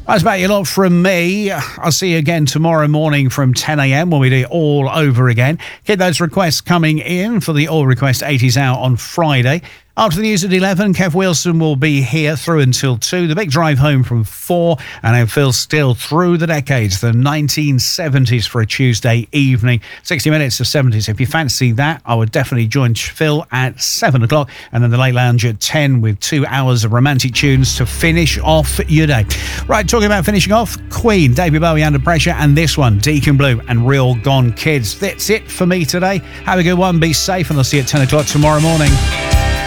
That's about your lot from me. I'll see you again tomorrow morning from 10 a.m. when we do it all over again. Keep those requests coming in for the All Request 80s Hour on Friday. After the news at 11, Kev Wilson will be here through until 2. The big drive home from 4. And then Phil Still through the decades, the 1970s for a Tuesday evening. 60 minutes of 70s. If you fancy that, I would definitely join Phil at 7 o'clock. And then the Late Lounge at 10 with 2 hours of romantic tunes to finish off your day. Right, talking about finishing off, Queen, David Bowie, Under Pressure, and this one, Deacon Blue and Real Gone Kids. That's it for me today. Have a good one, be safe, and I'll see you at 10 o'clock tomorrow morning.